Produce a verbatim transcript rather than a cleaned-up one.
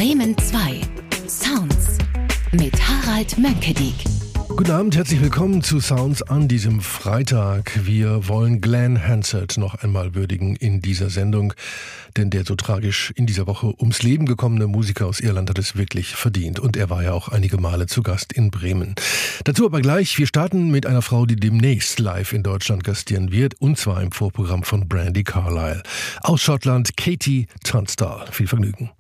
Bremen zwei. Sounds mit Harald Mönckedik. Guten Abend, herzlich willkommen zu Sounds an diesem Freitag. Wir wollen Glen Hansard noch einmal würdigen in dieser Sendung, denn der so tragisch in dieser Woche ums Leben gekommene Musiker aus Irland hat es wirklich verdient. Und er war ja auch einige Male zu Gast in Bremen. Dazu aber gleich, wir starten mit einer Frau, die demnächst live in Deutschland gastieren wird, und zwar im Vorprogramm von Brandi Carlile. Aus Schottland, Katie Tunstall. Viel Vergnügen.